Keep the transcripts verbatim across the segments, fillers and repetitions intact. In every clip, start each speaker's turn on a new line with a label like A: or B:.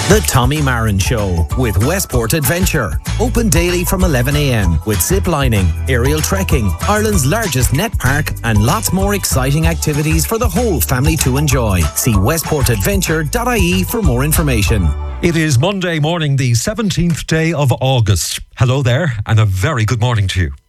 A: The Tommy Marin Show with Westport Adventure. Open daily from eleven a m with zip lining, aerial trekking, Ireland's largest net park, and lots more exciting activities for the whole family to enjoy. See westport adventure dot I E for more information.
B: It is Monday morning, the seventeenth day of August. Hello there, and a very good morning to you.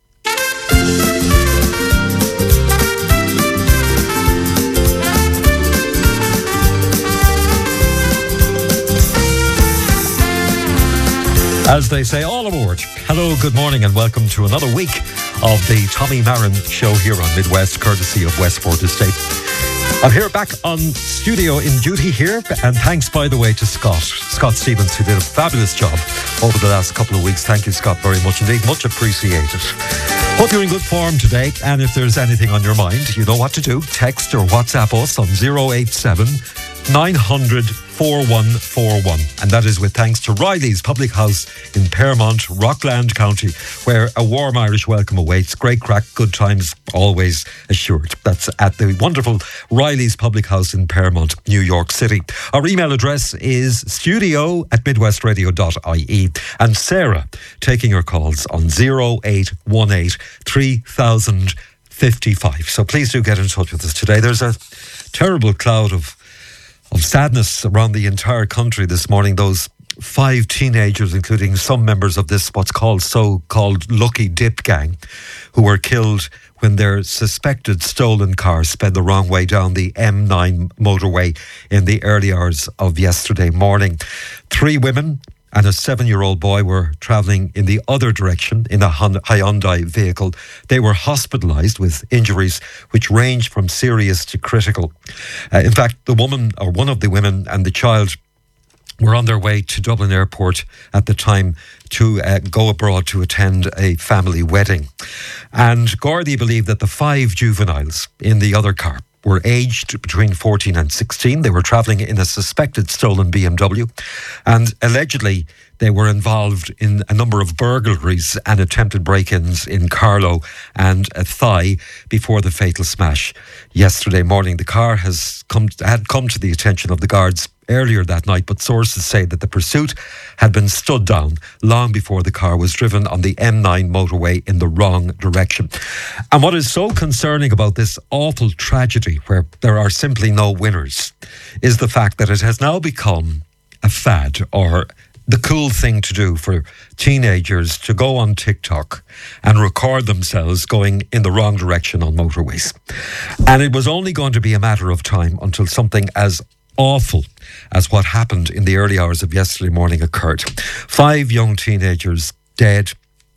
B: As they say, all aboard. Hello, good morning, and welcome to another week of the Tommy Marin Show here on Midwest, courtesy of Westport Estate. I'm here back on studio in duty here, and thanks, by the way, to Scott, Scott Stevens, who did a fabulous job over the last couple of weeks. Thank you, Scott, very much indeed. Much appreciated. Hope you're in good form today, and if there's anything on your mind, you know what to do. Text or WhatsApp us on zero eight seven nine hundred four one four one, and that is with thanks to Riley's Public House in Paramount, Rockland County, where a warm Irish welcome awaits. Great crack, good times always assured. That's at the wonderful Riley's Public House in Paramount, New York City. Our email address is studio at midwestradio dot I E, and Sarah taking your calls on zero eight one eight three thousand fifty-five. So please do get in touch with us today. There's a terrible cloud of of sadness around the entire country this morning. Those five teenagers, including some members of this what's called so-called Lucky Dip gang, who were killed when their suspected stolen car sped the wrong way down the M nine motorway in the early hours of yesterday morning. Three women and a seven-year-old boy were travelling in the other direction in a Hyundai vehicle. They were hospitalised with injuries which ranged from serious to critical. Uh, in fact, the woman, or one of the women, and the child were on their way to Dublin Airport at the time to uh, go abroad to attend a family wedding. And Gardaí believe that the five juveniles in the other car were aged between fourteen and sixteen. They were travelling in a suspected stolen B M W, and allegedly they were involved in a number of burglaries and attempted break-ins in Carlow and Athy before the fatal smash yesterday morning. The car has come had come to the attention of the guards earlier that night, but sources say that the pursuit had been stood down long before the car was driven on the M nine motorway in the wrong direction. And what is so concerning about this awful tragedy, where there are simply no winners, is the fact that it has now become a fad, or the cool thing to do, for teenagers to go on TikTok and record themselves going in the wrong direction on motorways. And it was only going to be a matter of time until something as awful as what happened in the early hours of yesterday morning occurred. Five young teenagers dead,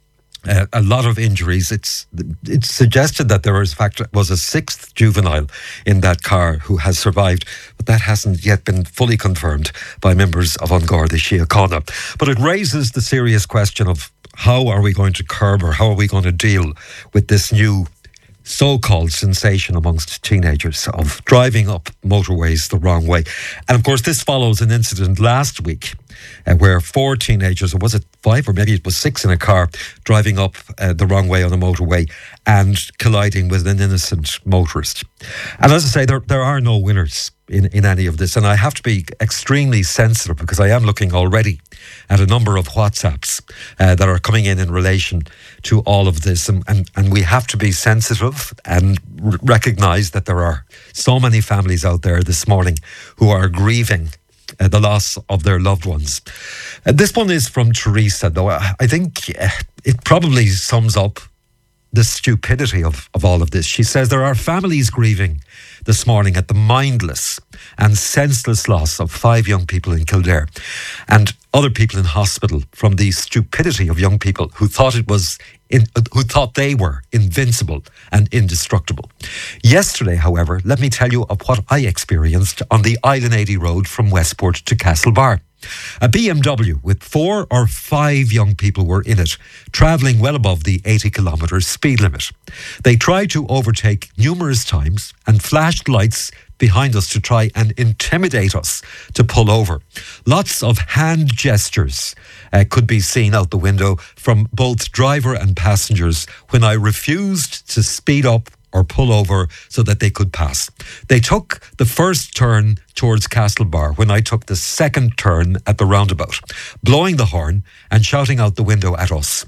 B: uh, a lot of injuries. It's it's suggested that there was, in fact, was a sixth juvenile in that car who has survived, but that hasn't yet been fully confirmed by members of An Garda Síochána. But it raises the serious question of how are we going to curb, or how are we going to deal with this new so-called sensation amongst teenagers of driving up motorways the wrong way. And of course, this follows an incident last week uh, where four teenagers, or was it five, or maybe it was six, in a car driving up uh, the wrong way on a motorway and colliding with an innocent motorist. And as I say, there, there are no winners in, in any of this. And I have to be extremely sensitive, because I am looking already at a number of WhatsApps uh, that are coming in in relation to all of this. And, and, and we have to be sensitive and r- recognise that there are so many families out there this morning who are grieving uh, the loss of their loved ones. Uh, this one is from Teresa, though. I, I think uh, it probably sums up the stupidity of, of all of this. She says there are families grieving this morning at the mindless and senseless loss of five young people in Kildare, and other people in hospital from the stupidity of young people who thought it was in, who thought they were invincible and indestructible. Yesterday, however, let me tell you of what I experienced on the Island eighty road from Westport to Castlebar. A B M W with four or five young people were in it, travelling well above the eighty kilometre speed limit. They tried to overtake numerous times and flashed lights behind us to try and intimidate us to pull over. Lots of hand gestures uh, could be seen out the window from both driver and passengers when I refused to speed up or pull over so that they could pass. They took the first turn towards Castlebar when I took the second turn at the roundabout, blowing the horn and shouting out the window at us.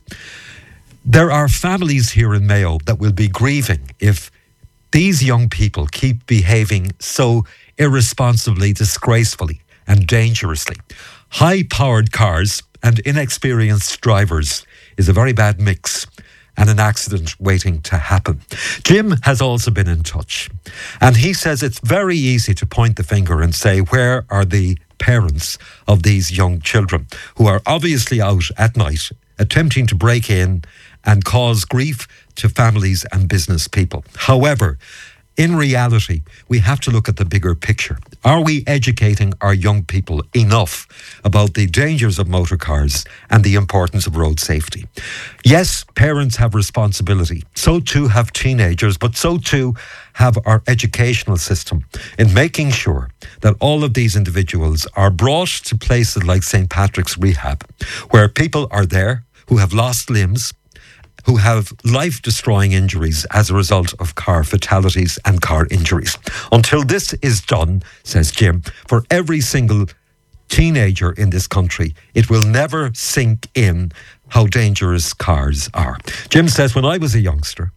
B: There are families here in Mayo that will be grieving if these young people keep behaving so irresponsibly, disgracefully and dangerously. High-powered cars and inexperienced drivers is a very bad mix and an accident waiting to happen. Jim has also been in touch, and he says it's very easy to point the finger and say, where are the parents of these young children who are obviously out at night attempting to break in and cause grief to families and business people. However, in reality, we have to look at the bigger picture. Are we educating our young people enough about the dangers of motor cars and the importance of road safety? Yes, parents have responsibility. So too have teenagers, but so too have our educational system in making sure that all of these individuals are brought to places like Saint Patrick's Rehab, where people are there who have lost limbs, who have life-destroying injuries as a result of car fatalities and car injuries. Until this is done, says Jim, for every single teenager in this country, it will never sink in how dangerous cars are. Jim says, when I was a youngster,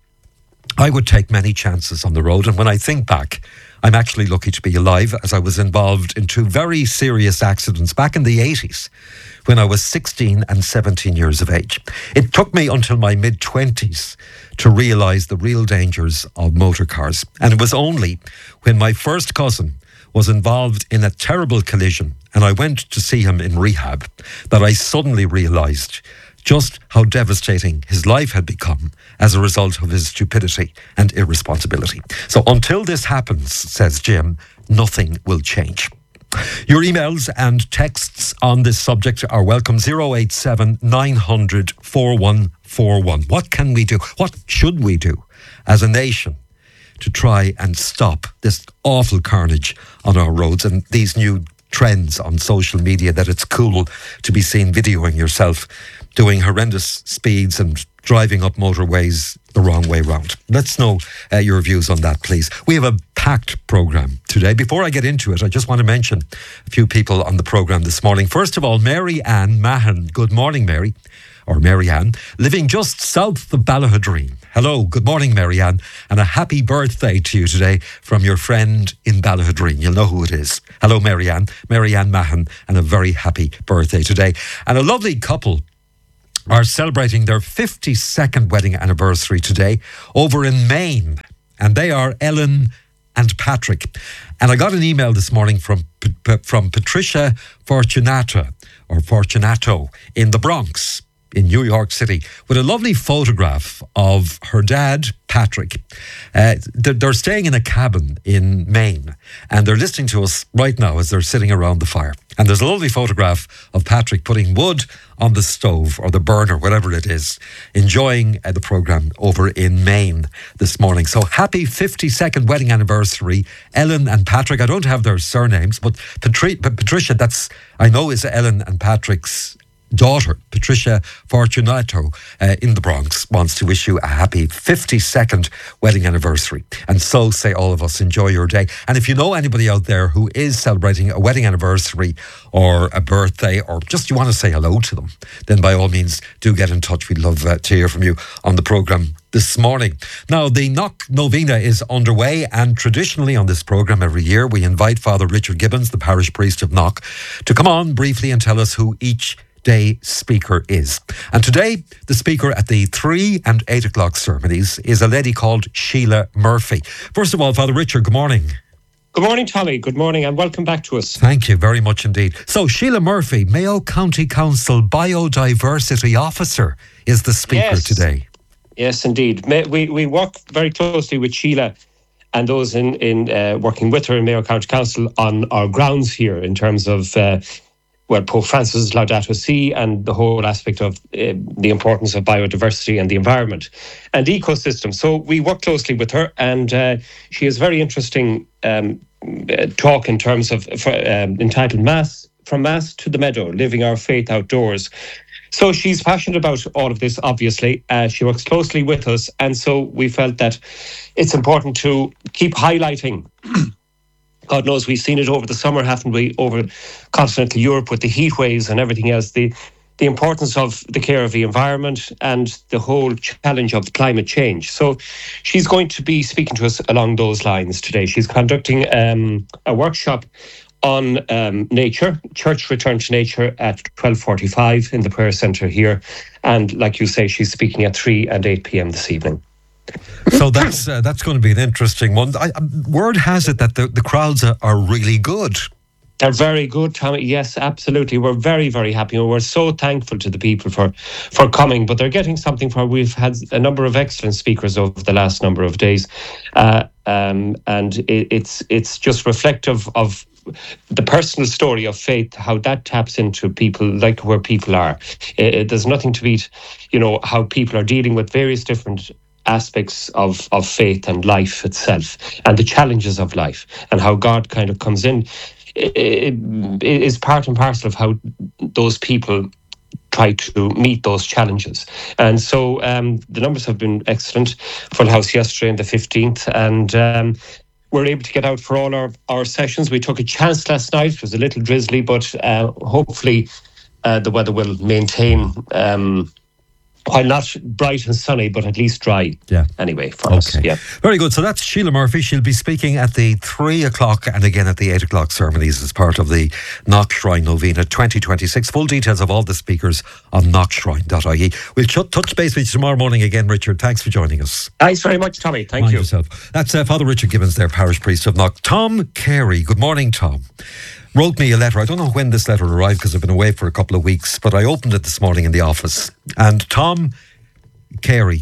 B: I would take many chances on the road, and when I think back, I'm actually lucky to be alive, as I was involved in two very serious accidents back in the eighties when I was sixteen and seventeen years of age. It took me until my mid-twenties to realise the real dangers of motor cars. And it was only when my first cousin was involved in a terrible collision and I went to see him in rehab that I suddenly realised just how devastating his life had become as a result of his stupidity and irresponsibility. So until this happens, says Jim, nothing will change. Your emails and texts on this subject are welcome. oh eight seven, nine hundred, four one four one. What can we do? What should we do as a nation to try and stop this awful carnage on our roads and these new trends on social media that it's cool to be seen videoing yourself doing horrendous speeds and driving up motorways the wrong way round? Let's know uh, your views on that, please. We have a packed programme today. Before I get into it, I just want to mention a few people on the programme this morning. First of all, Mary Ann Mahan. Good morning, Mary, or Mary Ann, living just south of Ballahadreen. Hello, good morning, Mary Ann, and a happy birthday to you today from your friend in Ballahadreen. You'll know who it is. Hello, Mary Ann, Mary Ann Mahan, and a very happy birthday today. And a lovely couple are celebrating their fifty-second wedding anniversary today over in Maine. And they are Ellen and Patrick. And I got an email this morning from from Patricia Fortunata, or Fortunato, in the Bronx, in New York City, with a lovely photograph of her dad, Patrick. Uh, they're staying in a cabin in Maine, and they're listening to us right now as they're sitting around the fire. And there's a lovely photograph of Patrick putting wood on the stove or the burner, whatever it is, enjoying uh, the programme over in Maine this morning. So happy fifty-second wedding anniversary, Ellen and Patrick. I don't have their surnames, but Patri- Patricia, that's, I know, is Ellen and Patrick's daughter, Patricia Fortunato, uh, in the Bronx, wants to wish you a happy fifty-second wedding anniversary. And so say all of us, enjoy your day. And if you know anybody out there who is celebrating a wedding anniversary or a birthday, or just you want to say hello to them, then by all means do get in touch. We'd love uh, to hear from you on the programme this morning. Now, the Knock Novena is underway, and traditionally on this programme every year we invite Father Richard Gibbons, the parish priest of Knock, to come on briefly and tell us who each day speaker is. And today, the speaker at the three and eight o'clock ceremonies is a lady called Sheila Murphy. First of all, Father Richard, good morning.
C: Good morning, Tommy. Good morning, and welcome back to us.
B: Thank you very much indeed. So, Sheila Murphy, Mayo County Council Biodiversity Officer, is the speaker
C: yes.
B: today.
C: Yes, indeed. We we work very closely with Sheila and those in, in uh, working with her in Mayo County Council on our grounds here in terms of uh, well, Pope Francis' Laudato Si and the whole aspect of uh, the importance of biodiversity and the environment and ecosystem. So we work closely with her, and uh, she has very interesting um, uh, talk in terms of uh, um, entitled Mass, From Mass to the Meadow, Living Our Faith Outdoors. So she's passionate about all of this, obviously. Uh, she works closely with us. And so we felt that it's important to keep highlighting. God knows we've seen it over the summer, haven't we, over continental Europe with the heat waves and everything else, the, the importance of the care of the environment and the whole challenge of climate change. So she's going to be speaking to us along those lines today. She's conducting um, a workshop on um, nature, Church Return to Nature at twelve forty-five in the prayer centre here. And like you say, she's speaking at three and eight p.m. this evening.
B: So that's uh, that's going to be an interesting one. I, uh, word has it that the, the crowds are, are really good.
C: They're very good, Tommy. Yes, absolutely. We're very, very happy. And we're so thankful to the people for, for coming. But they're getting something for, we've had a number of excellent speakers over the last number of days. Uh, um, and it, it's it's just reflective of the personal story of faith, how that taps into people, like where people are. It, it, there's nothing to beat, you know, how people are dealing with various different aspects of, of faith and life itself and the challenges of life and how God kind of comes in. It, it, it is part and parcel of how those people try to meet those challenges. And so um, the numbers have been excellent. Full house yesterday on the fifteenth, and um, we're able to get out for all our, our sessions. We took a chance last night. It was a little drizzly, but uh, hopefully uh, the weather will maintain, um, while not bright and sunny, but at least dry.
B: Yeah.
C: Anyway, for
B: okay.
C: us. Yeah.
B: Very good. So that's Sheila Murphy. She'll be speaking at the three o'clock and again at the eight o'clock ceremonies as part of the Knock Shrine Novena twenty twenty-six. Full details of all the speakers on knock shrine dot I E. We'll ch- touch base with you tomorrow morning again, Richard. Thanks for joining us.
C: Thanks very much, Tommy. Thank
B: Mind
C: you.
B: yourself. That's uh, Father Richard Gibbons there, parish priest of Knock. Tom Carey. Good morning, Tom. Wrote me a letter. I don't know when this letter arrived because I've been away for a couple of weeks, but I opened it this morning in the office. And Tom Carey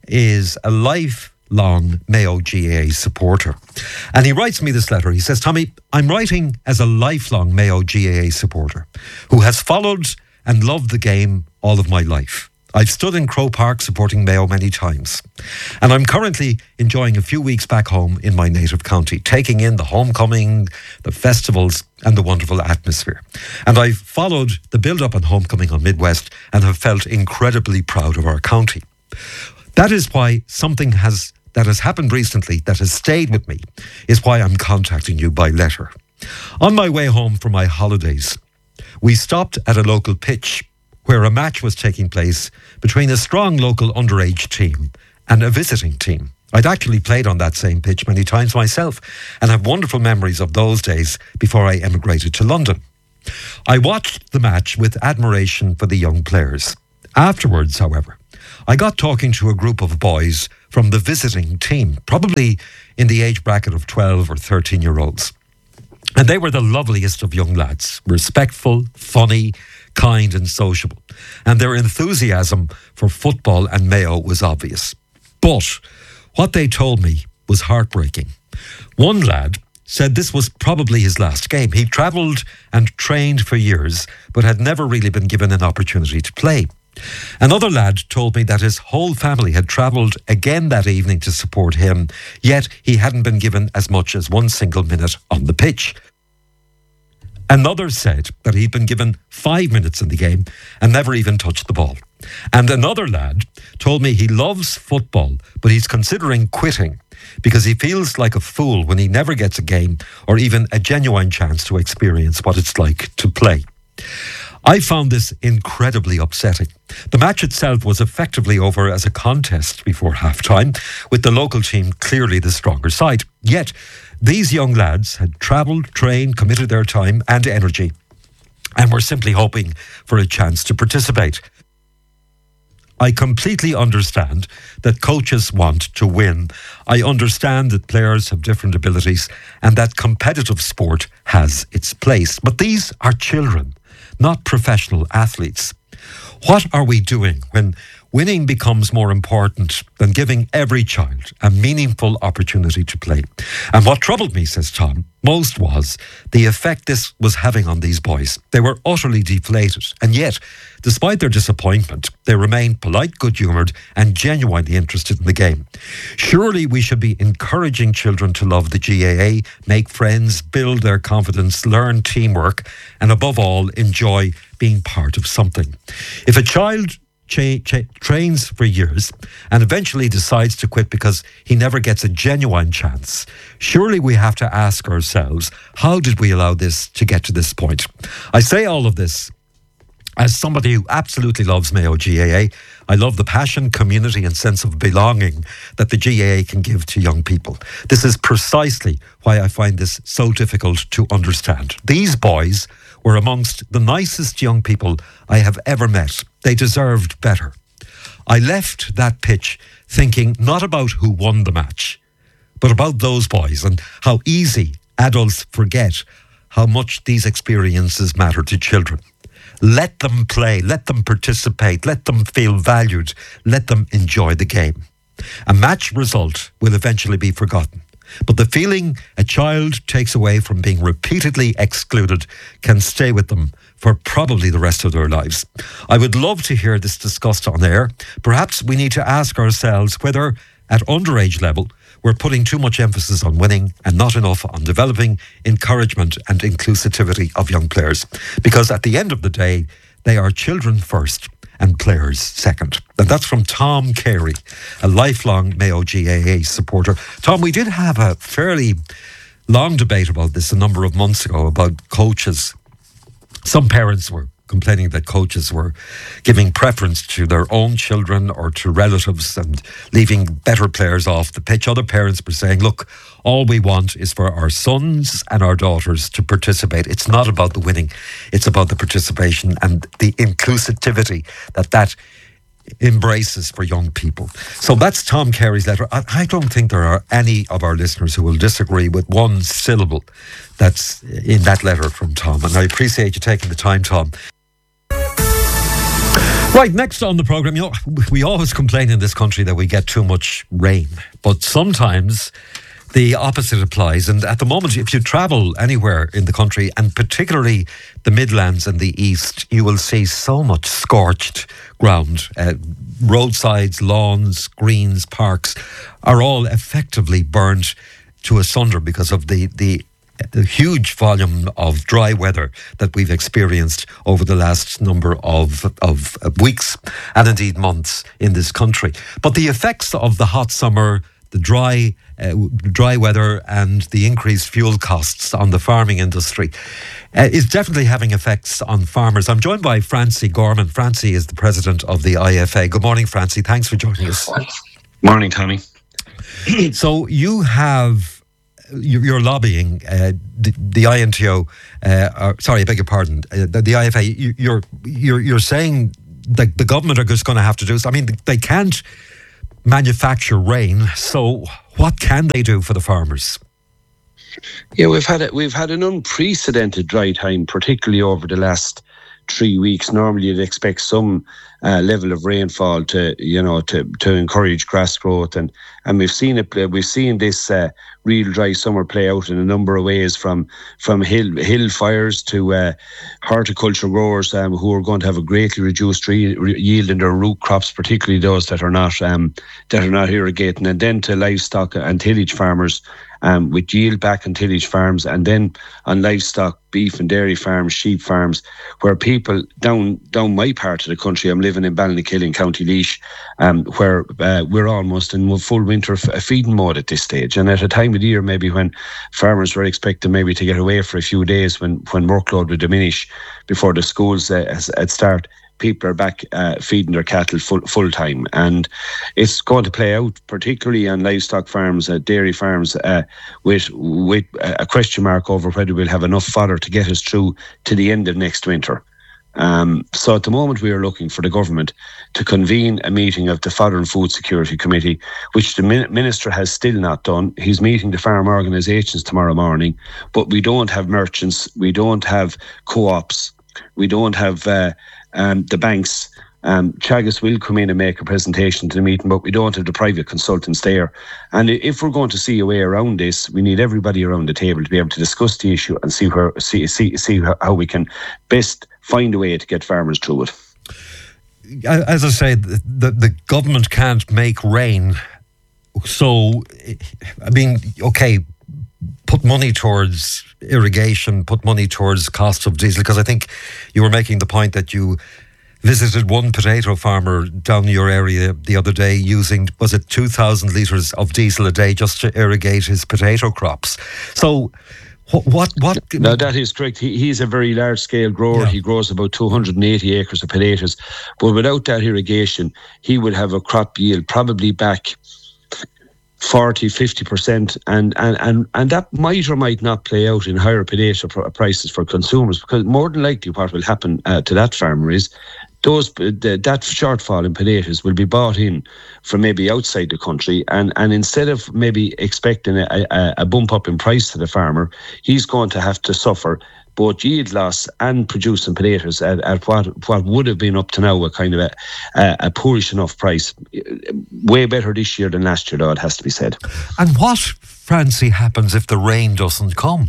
B: is a lifelong Mayo G A A supporter. And he writes me this letter. He says, Tommy, I'm writing as a lifelong Mayo G A A supporter who has followed and loved the game all of my life. I've stood in Croke Park supporting Mayo many times. And I'm currently enjoying a few weeks back home in my native county, taking in the homecoming, the festivals and the wonderful atmosphere. And I've followed the build-up and homecoming on Midwest and have felt incredibly proud of our county. That is why something has that has happened recently that has stayed with me, is why I'm contacting you by letter. On my way home from my holidays, we stopped at a local pitch where a match was taking place between a strong local underage team and a visiting team. I'd actually played on that same pitch many times myself and have wonderful memories of those days before I emigrated to London. I watched the match with admiration for the young players. Afterwards, however, I got talking to a group of boys from the visiting team, probably in the age bracket of twelve or thirteen year olds. And they were the loveliest of young lads, respectful, funny, kind and sociable. And their enthusiasm for football and Mayo was obvious. But what they told me was heartbreaking. One lad said this was probably his last game. He travelled and trained for years, but had never really been given an opportunity to play. Another lad told me that his whole family had travelled again that evening to support him, yet he hadn't been given as much as one single minute on the pitch. Another said that he'd been given five minutes in the game and never even touched the ball. And another lad told me he loves football, but he's considering quitting because he feels like a fool when he never gets a game or even a genuine chance to experience what it's like to play. I found this incredibly upsetting. The match itself was effectively over as a contest before half-time, with the local team clearly the stronger side. Yet, these young lads had travelled, trained, committed their time and energy, and were simply hoping for a chance to participate. I completely understand that coaches want to win. I understand that players have different abilities and that competitive sport has its place. But these are children, not professional athletes. What are we doing when winning becomes more important than giving every child a meaningful opportunity to play. And what troubled me, says Tom, most was the effect this was having on these boys. They were utterly deflated, and yet, despite their disappointment, they remained polite, good-humoured and genuinely interested in the game. Surely we should be encouraging children to love the G A A, make friends, build their confidence, learn teamwork, and above all, enjoy being part of something. If a child Cha- cha- trains for years and eventually decides to quit because he never gets a genuine chance, surely we have to ask ourselves, how did we allow this to get to this point? I say all of this as somebody who absolutely loves Mayo G A A. I love the passion, community and sense of belonging that the G A A can give to young people. This is precisely why I find this so difficult to understand. These boys were amongst the nicest young people I have ever met. They deserved better. I left that pitch thinking not about who won the match, but about those boys and how easy adults forget how much these experiences matter to children. Let them play, let them participate, let them feel valued, let them enjoy the game. A match result will eventually be forgotten, but the feeling a child takes away from being repeatedly excluded can stay with them for probably the rest of their lives. I would love to hear this discussed on air. Perhaps we need to ask ourselves whether, at underage level, we're putting too much emphasis on winning and not enough on developing encouragement and inclusivity of young players. Because at the end of the day, they are children first and players second. And that's from Tom Carey, a lifelong Mayo G A A supporter. Tom, we did have a fairly long debate about this a number of months ago about coaches. Some parents were complaining that coaches were giving preference to their own children or to relatives and leaving better players off the pitch. Other parents were saying, look, all we want is for our sons and our daughters to participate. It's not about the winning, it's about the participation and the inclusivity that that embraces for young people. So that's Tom Carey's letter. I, I don't think there are any of our listeners who will disagree with one syllable that's in that letter from Tom. And I appreciate you taking the time, Tom. Right, next on the programme, you know, we always complain in this country that we get too much rain, but sometimes the opposite applies. And at the moment, if you travel anywhere in the country, and particularly the Midlands and the East, you will see so much scorched ground. Uh, roadsides, lawns, greens, parks are all effectively burnt to asunder because of the, the the huge volume of dry weather that we've experienced over the last number of, of weeks and indeed months in this country. But the effects of the hot summer, the dry uh, dry weather and the increased fuel costs on the farming industry uh, is definitely having effects on farmers. I'm joined by Francie Gorman. Francie is the president of the I F A. Good morning, Francie. Thanks for joining us.
D: Morning, Tommy.
B: So you have You're lobbying uh, the, the I N T O. Uh, or, sorry, I beg your pardon. Uh, the, the I F A. You, you're you're you're saying that the government are just going to have to do. I mean, they can't manufacture rain. So what can they do for the farmers?
D: Yeah, we've had a, we've had an unprecedented dry time, particularly over the last three weeks. Normally, you'd expect some uh, level of rainfall to, you know, to, to encourage grass growth, and and we've seen it. We've seen this uh, real dry summer play out in a number of ways, from from hill hill fires to uh, horticulture growers um, who are going to have a greatly reduced re- re- yield in their root crops, particularly those that are not um, that are not irrigating, and then to livestock and tillage farmers. Um, with yield back on tillage farms, and then on livestock, beef and dairy farms, sheep farms, where people down down my part of the country, I'm living in Ballinakillen, County Laois, um, where uh, we're almost in full winter f- feeding mode at this stage, and at a time of the year maybe when farmers were expecting maybe to get away for a few days when, when workload would diminish before the schools uh, at start. People are back uh, feeding their cattle full full time, and it's going to play out particularly on livestock farms, uh, dairy farms, uh, with with a question mark over whether we'll have enough fodder to get us through to the end of next winter. Um, so at the moment we are looking for the government to convene a meeting of the Fodder and Food Security Committee, which the min- Minister has still not done. He's meeting the farm organisations tomorrow morning, but we don't have merchants, we don't have co-ops, we don't have uh, Um, the banks Um, Teagasc will come in and make a presentation to the meeting, but we don't have the private consultants there. And if we're going to see a way around this, we need everybody around the table to be able to discuss the issue and see where see see see how we can best find a way to get farmers through it.
B: As I say, the the government can't make rain, so I mean, okay, put money towards irrigation, put money towards cost of diesel, because I think you were making the point that you visited one potato farmer down your area the other day using, was it two thousand litres of diesel a day just to irrigate his potato crops. So what... what, what
D: no, that is correct. He, he's a very large-scale grower. Yeah. He grows about two hundred eighty acres of potatoes. But without that irrigation, he would have a crop yield probably back forty, fifty percent, and, and, and, and that might or might not play out in higher potato prices for consumers, because more than likely what will happen uh, to that farmer is those the, that shortfall in potatoes will be bought in from maybe outside the country, and, and instead of maybe expecting a, a, a bump up in price to the farmer, he's going to have to suffer both yield loss and producing potatoes at, at what what would have been up to now a kind of a, a, a poorish enough price. Way better this year than last year, though, it has to be said.
B: And what, Francie, happens if the rain doesn't come?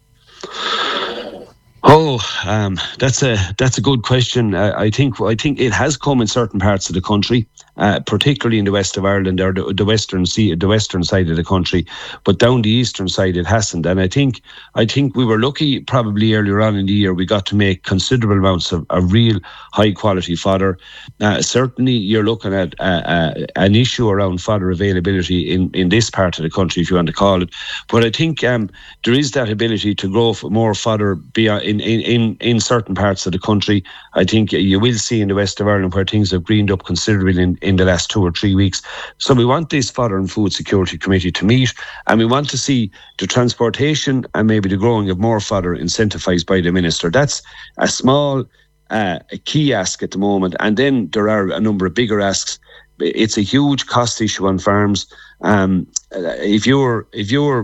D: Oh, um, that's a that's a good question. Uh, I think I think it has come in certain parts of the country, uh, particularly in the west of Ireland or the, the western sea, the western side of the country. But down the eastern side, it hasn't. And I think I think we were lucky. Probably earlier on in the year, we got to make considerable amounts of, of real high quality fodder. Uh, certainly, you're looking at uh, uh, an issue around fodder availability in, in this part of the country, if you want to call it. But I think um, there is that ability to grow more fodder beyond. In, in, in certain parts of the country. I think you will see in the west of Ireland where things have greened up considerably in, in the last two or three weeks. So we want this Fodder and Food Security Committee to meet, and we want to see the transportation and maybe the growing of more fodder incentivised by the Minister. That's a small uh, a key ask at the moment, and then there are a number of bigger asks. It's a huge cost issue on farms. Um, if you're if you're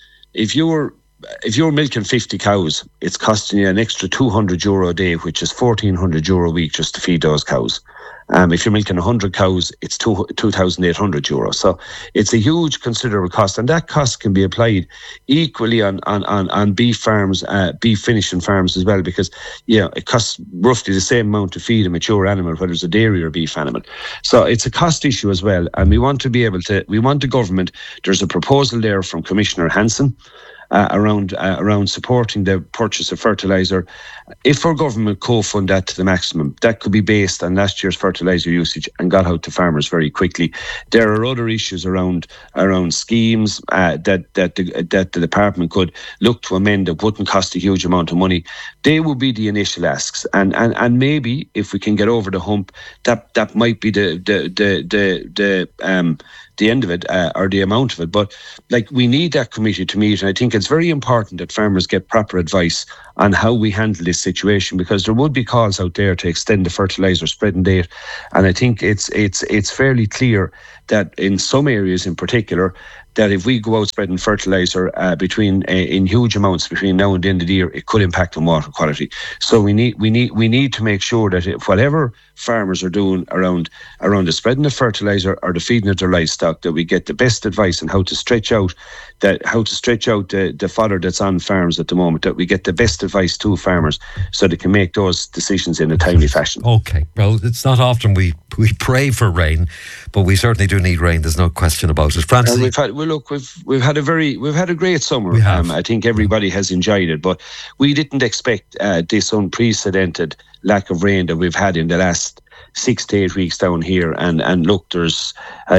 D: if you're If you're milking fifty cows, it's costing you an extra two hundred euro a day, which is fourteen hundred euro a week just to feed those cows. Um, if you're milking one hundred cows, it's two thousand eight hundred euro. So it's a huge, considerable cost. And that cost can be applied equally on on, on, on beef farms, uh, beef finishing farms as well, because you know, it costs roughly the same amount to feed a mature animal, whether it's a dairy or beef animal. So it's a cost issue as well. And we want to be able to, we want the government, there's a proposal there from Commissioner Hansen, Uh, around uh, around supporting the purchase of fertiliser. If our government co-fund that to the maximum, that could be based on last year's fertiliser usage and got out to farmers very quickly. There are other issues around around schemes uh, that that the, that the department could look to amend that wouldn't cost a huge amount of money. They would be the initial asks, and and and maybe if we can get over the hump, that that might be the the the the, the um. the end of it uh, or the amount of it. But like, we need that committee to meet, and I think it's very important that farmers get proper advice on how we handle this situation, because there would be calls out there to extend the fertiliser spreading date, and I think it's it's it's fairly clear that in some areas in particular, that if we go out spreading fertiliser uh, between uh, in huge amounts between now and the end of the year, it could impact on water quality. So we need we need we need to make sure that if whatever farmers are doing around around the spreading of fertiliser or the feeding of their livestock, that we get the best advice on how to stretch out that how to stretch out the, the fodder that's on farms at the moment. That we get the best advice to farmers so they can make those decisions in a timely fashion.
B: Okay, well, it's not often we we pray for rain, but we certainly do need rain. There's no question about it. Francie,
D: and we've had well, look, we've we've had a very we've had a great summer.
B: We have.
D: Um, I think everybody has enjoyed it, but we didn't expect uh, this unprecedented lack of rain that we've had in the last six to eight weeks down here. And and look, there's uh,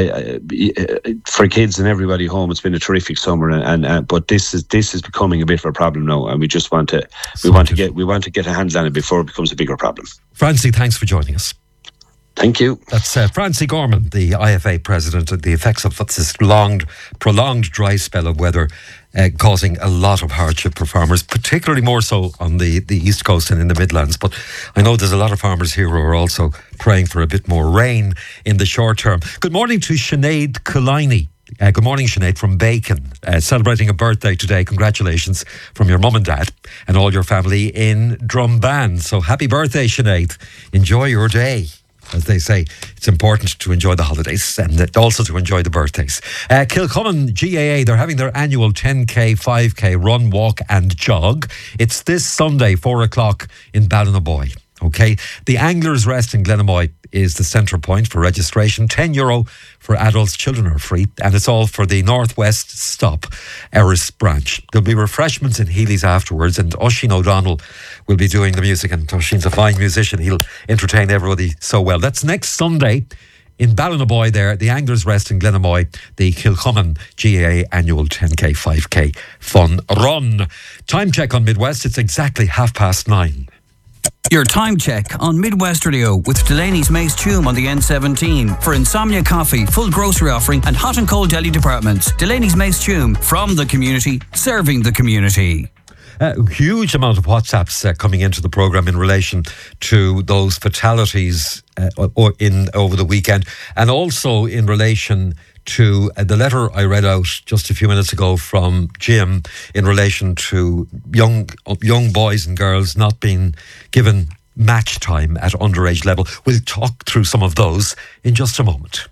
D: uh, for kids and everybody home, it's been a terrific summer. And, and uh, but this is this is becoming a bit of a problem now, and we just want to we want to get we want to get a handle on it before it becomes a bigger problem.
B: Francie, thanks for joining us.
D: Thank you.
B: That's uh, Francie Gorman, the I F A president, and the effects of this long, prolonged dry spell of weather uh, causing a lot of hardship for farmers, particularly more so on the, the East Coast and in the Midlands. But I know there's a lot of farmers here who are also praying for a bit more rain in the short term. Good morning to Sinead Kulini. Uh, good morning, Sinead, from Bacon, uh, celebrating a birthday today. Congratulations from your mum and dad and all your family in Drumban. So happy birthday, Sinead. Enjoy your day. as they say, it's important to enjoy the holidays and also to enjoy the birthdays. Uh, Kilcommon G A A, they're having their annual ten K, five K run, walk and jog. It's this Sunday, four o'clock in Ballinaboy. Okay, the Anglers Rest in Glenamoy is the centre point for registration. ten euro for adults, children are free, and it's all for the Northwest Stop Erris branch. There'll be refreshments in Healy's afterwards, and Oisín O'Donnell will be doing the music, and Oisín's a fine musician. He'll entertain everybody so well. That's next Sunday in Ballinaboy there, the Anglers Rest in Glenamoy, the Kilcommon G A A annual ten K, five K fun run. Time check on Midwest, it's exactly half past nine.
E: Your time check on Midwest Radio with Delaney's Mace Tume on the N seventeen. For Insomnia Coffee, full grocery offering and hot and cold deli departments. Delaney's Mace Tume, from the community, serving the community.
B: A uh, huge amount of WhatsApps uh, coming into the programme in relation to those fatalities uh, or in over the weekend, and also in relation to uh, the letter I read out just a few minutes ago from Jim in relation to young young boys and girls not being given match time at underage level. We'll talk through some of those in just a moment.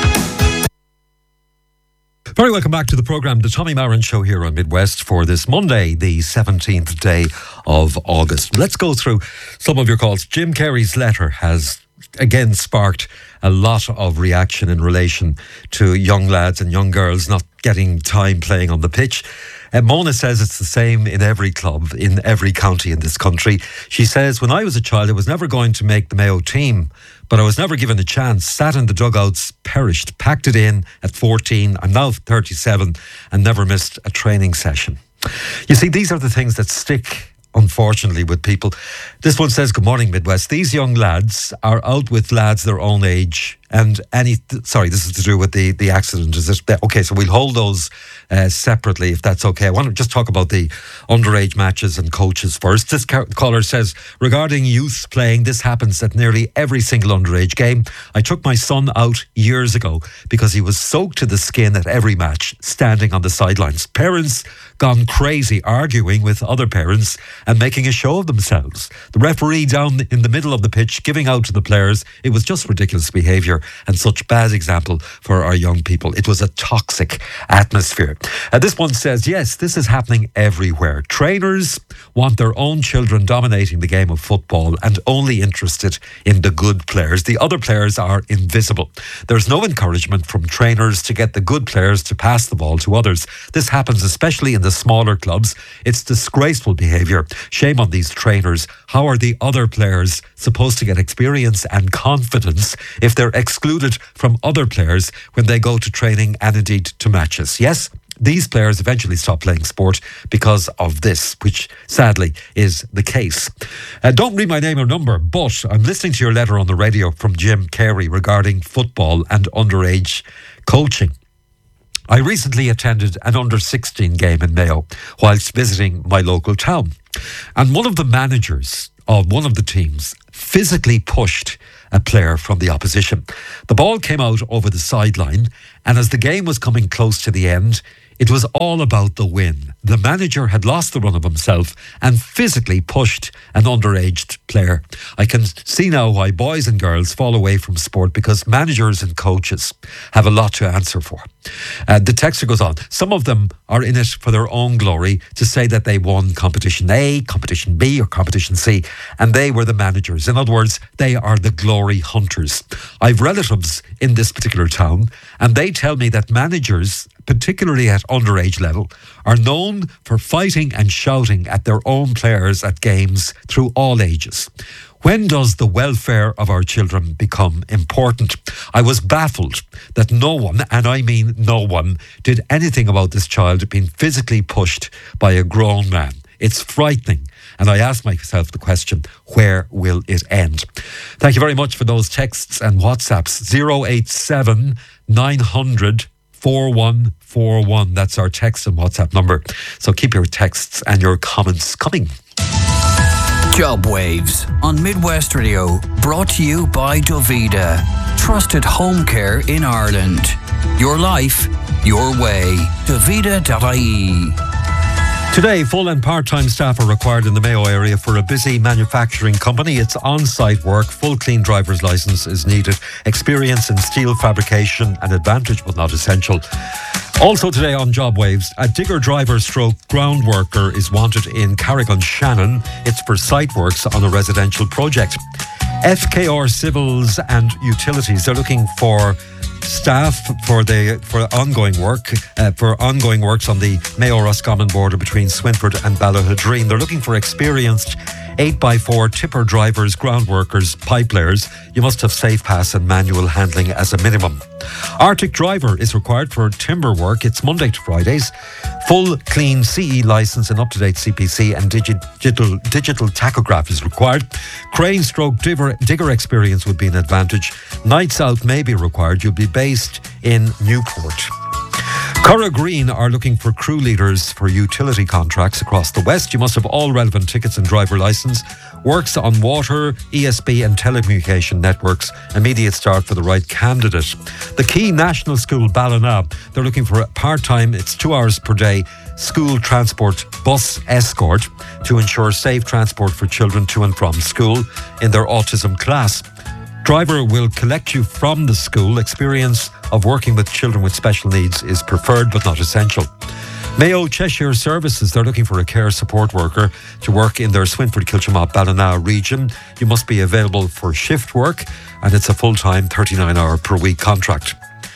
B: Very welcome back to the programme, the Tommy Marin Show here on Midwest for this Monday, the seventeenth day of August. Let's go through some of your calls. Jim Carey's letter has again sparked a lot of reaction in relation to young lads and young girls not getting time playing on the pitch. Uh, Mona says it's the same in every club, in every county in this country. She says, when I was a child, I was never going to make the Mayo team, but I was never given a chance, sat in the dugouts, perished, packed it in at fourteen. I'm now thirty-seven and never missed a training session. You see, these are the things that stick, unfortunately, with people. This one says, good morning, Midwest. These young lads are out with lads their own age, and any, sorry, this is to do with the, the accident. Is it? Okay, so we'll hold those uh, separately, if that's okay. I want to just talk about the underage matches and coaches first. This caller says, regarding youth playing, this happens at nearly every single underage game. I took my son out years ago because he was soaked to the skin at every match, standing on the sidelines. Parents gone crazy, arguing with other parents and making a show of themselves. The referee down in the middle of the pitch giving out to the players. It was just ridiculous behaviour and such bad example for our young people. It was a toxic atmosphere. Uh, this one says, yes, this is happening everywhere. Trainers want their own children dominating the game of football and only interested in the good players. The other players are invisible. There's no encouragement from trainers to get the good players to pass the ball to others. This happens especially in the smaller clubs. It's disgraceful behaviour. Shame on these trainers. How are the other players supposed to get experience and confidence if they're excluded from other players when they go to training and indeed to matches? Yes, these players eventually stop playing sport because of this, which sadly is the case. Uh, don't read my name or number, but I'm listening to your letter on the radio from Jim Carey regarding football and underage coaching. I recently attended an under sixteen game in Mayo whilst visiting my local town. And one of the managers of one of the teams physically pushed a player from the opposition. The ball came out over the sideline, and as the game was coming close to the end, it was all about the win. The manager had lost the run of himself and physically pushed an underage player. I can see now why boys and girls fall away from sport, because managers and coaches have a lot to answer for. Uh, the texter goes on, some of them are in it for their own glory, to say that they won competition A, competition B or competition C, and they were the managers. In other words, they are the glory hunters. I've relatives in this particular town, and they tell me that managers, particularly at underage level, are known for fighting and shouting at their own players at games through all ages. When does the welfare of our children become important? I was baffled that no one, and I mean no one, did anything about this child being physically pushed by a grown man. It's frightening. And I ask myself the question, where will it end? Thank you very much for those texts and WhatsApps. zero eight seven nine hundred four one four one. That's our text and WhatsApp number. So keep your texts and your comments coming.
E: Job Waves on Midwest Radio, brought to you by Dovida, trusted home care in Ireland. Your life, your way. Dovida dot I E.
B: Today, full and part-time staff are required in the Mayo area for a busy manufacturing company. It's on-site work. Full clean driver's licence is needed. Experience in steel fabrication, an advantage but not essential. Also today on Job Waves, a digger driver stroke ground worker is wanted in Carrick-on-Shannon. It's for site works on a residential project. F K R Civils and Utilities, they're looking for staff for the for ongoing work uh, for ongoing works on the Mayo-Roscommon border between Swinford and Ballahadreen. They're looking for experienced eight by four tipper drivers, ground workers, pipe layers. You must have safe pass and manual handling as a minimum. Arctic driver is required for timber work. It's Monday to Fridays. Full clean C E licence and up-to-date C P C and digi- digital digital tachograph is required. Crane stroke digger, digger experience would be an advantage. Nights out may be required. You'll be based in Newport. Curra Green are looking for crew leaders for utility contracts across the West. You must have all relevant tickets and driver licence. Works on water, E S B and telecommunication networks. Immediate start for the right candidate. The Key National School, Ballina, they're looking for a part-time, it's two hours per day, school transport bus escort to ensure safe transport for children to and from school in their autism class. Driver will collect you from the school. Experience of working with children with special needs is preferred but not essential. Mayo Cheshire Services, they're looking for a care support worker to work in their Swinford, Kilchimop, Ballina region. You must be available for shift work and it's a full-time thirty-nine hour per week contract.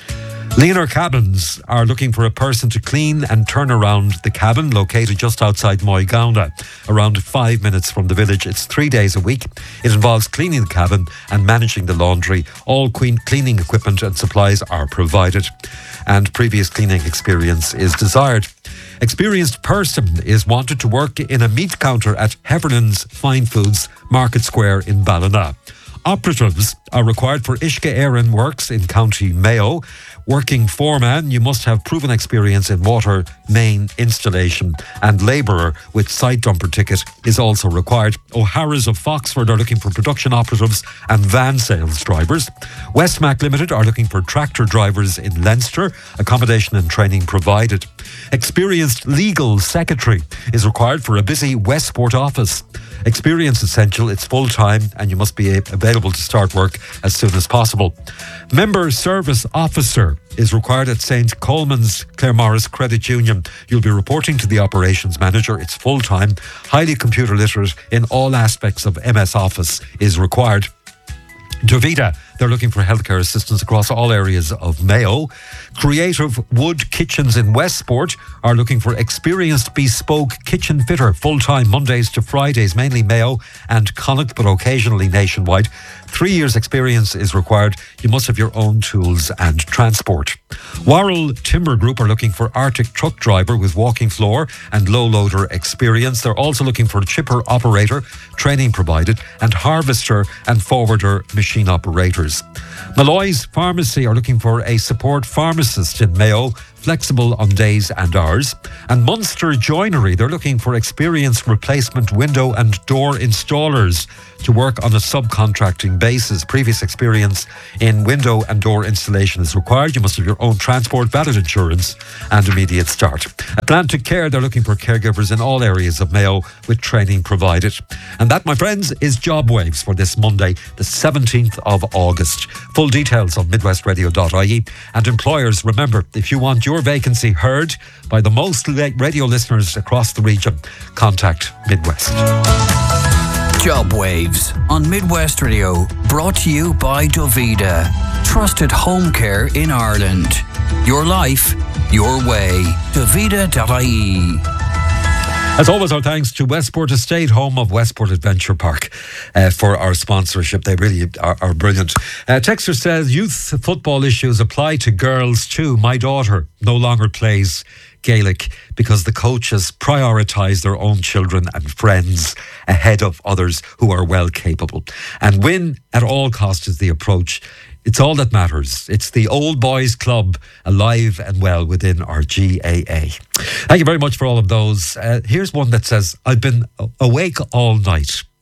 B: Leaner Cabins are looking for a person to clean and turn around the cabin located just outside Moygauna, around five minutes from the village. It's three days a week. It involves cleaning the cabin and managing the laundry. All clean, cleaning equipment and supplies are provided, and previous cleaning experience is desired. Experienced person is wanted to work in a meat counter at Hevernan's Fine Foods Market Square in Ballina. Operatives are required for Ishka Éireann Works in County Mayo. Working foreman, you must have proven experience in water main installation, and labourer with site dumper ticket is also required. O'Hara's of Foxford are looking for production operatives and van sales drivers. Westmac Limited are looking for tractor drivers in Leinster. Accommodation and training provided. Experienced legal secretary is required for a busy Westport office. Experience essential, it's full-time and you must be available to start work as soon as possible. Member Service Officer is required at Saint Coleman's Claremorris Credit Union. You'll be reporting to the Operations Manager. It's full-time, highly computer literate in all aspects of M S Office is required. Dovita, they're looking for healthcare assistance across all areas of Mayo. Creative Wood Kitchens in Westport are looking for experienced bespoke kitchen fitter, full-time Mondays to Fridays, mainly Mayo and Connacht, but occasionally nationwide. Three years experience is required. You must have your own tools and transport. Warrell Timber Group are looking for Arctic truck driver with walking floor and low loader experience. They're also looking for chipper operator, training provided, and harvester and forwarder machine operators. Malloy's Pharmacy are looking for a support pharmacist in Mayo, flexible on days and hours. And Munster Joinery, they're looking for experienced replacement window and door installers to work on a subcontracting basis. Previous experience in window and door installation is required. You must have your own transport, valid insurance and immediate start. Atlantic Care, they're looking for caregivers in all areas of Mayo with training provided. And that, my friends, is Job Waves for this Monday, the seventeenth of August. Full details on midwest radio dot I E. And employers, remember, if you want your vacancy heard by the most radio listeners across the region, contact Midwest.
E: Job Waves on Midwest Radio, brought to you by Dovida. Trusted home care in Ireland. Your life, your way. Dovida dot I E.
B: As always, our thanks to Westport Estate, home of Westport Adventure Park, uh, for our sponsorship. They really are, are brilliant. Uh, Texter says, youth football issues apply to girls too. My daughter no longer plays Gaelic because the coaches prioritise their own children and friends ahead of others who are well capable. And win at all costs is the approach. It's all that matters. It's the old boys club alive and well within our G A A. Thank you very much for all of those. Uh, here's one that says, I've been awake all night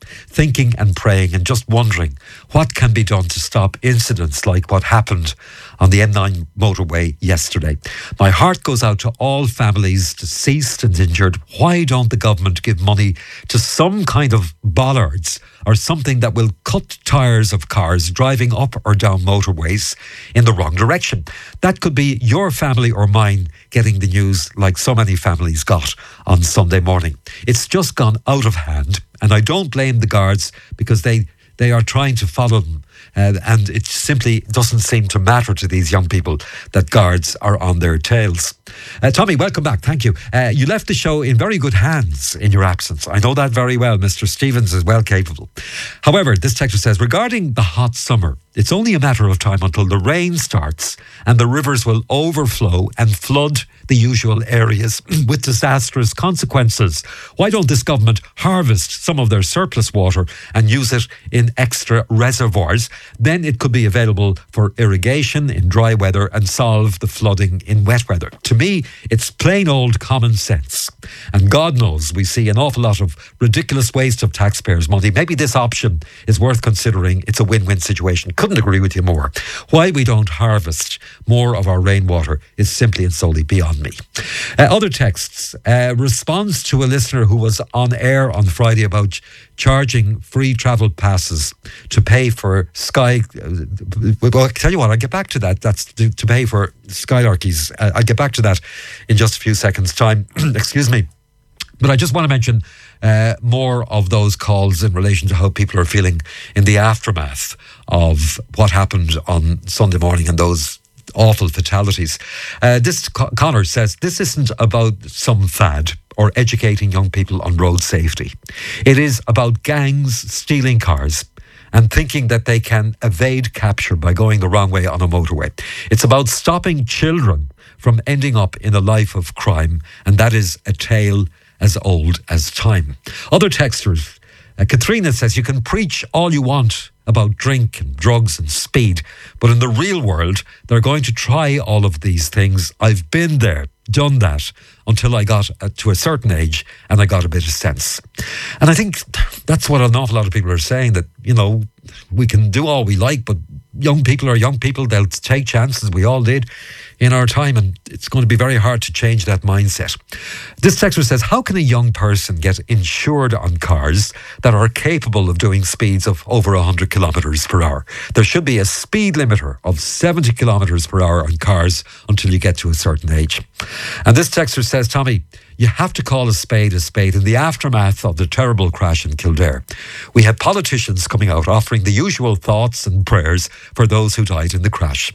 B: thinking and praying and just wondering what can be done to stop incidents like what happened on the M nine motorway yesterday. My heart goes out to all families deceased and injured. Why don't the government give money to some kind of bollards or something that will cut tyres of cars driving up or down motorways in the wrong direction? That could be your family or mine getting the news like so many families got on Sunday morning. It's just gone out of hand, and I don't blame the guards because they, they are trying to follow them. Uh, and it simply doesn't seem to matter to these young people that guards are on their tails. Uh, Tommy, welcome back. Thank you. Uh, you left the show in very good hands in your absence. I know that very well. Mister Stevens is well capable. However, this texter says, regarding the hot summer, it's only a matter of time until the rain starts and the rivers will overflow and flood the usual areas with disastrous consequences. Why don't this government harvest some of their surplus water and use it in extra reservoirs? Then it could be available for irrigation in dry weather and solve the flooding in wet weather. To me, it's plain old common sense. And God knows we see an awful lot of ridiculous waste of taxpayers' money. Maybe this option is worth considering. It's a win-win situation. Couldn't agree with you more. Why we don't harvest more of our rainwater is simply and solely beyond me. Uh, other texts. Uh, response to a listener who was on air on Friday about charging free travel passes to pay for Sky. Uh, well, I'll tell you what, I'll get back to that. That's to, to pay for Skylarkies. Uh, I'll get back to that in just a few seconds' time. Excuse me. But I just want to mention uh, more of those calls in relation to how people are feeling in the aftermath of what happened on Sunday morning and those awful fatalities. Uh, this Connor says, this isn't about some fad or educating young people on road safety. It is about gangs stealing cars and thinking that they can evade capture by going the wrong way on a motorway. It's about stopping children from ending up in a life of crime, and that is a tale as old as time. Other texters, uh, Katrina says, you can preach all you want about drink and drugs and speed, but in the real world, they're going to try all of these things. I've been there, done that, until I got uh, to a certain age and I got a bit of sense. And I think that's what an awful lot of people are saying, that, you know, we can do all we like, but young people are young people. They'll take chances. We all did in our time, and it's going to be very hard to change that mindset. This texter says, how can a young person get insured on cars that are capable of doing speeds of over one hundred kilometres per hour? There should be a speed limiter of seventy kilometres per hour on cars until you get to a certain age. And this texter says, Tommy, you have to call a spade a spade. In the aftermath of the terrible crash in Kildare, we had politicians coming out offering the usual thoughts and prayers for those who died in the crash.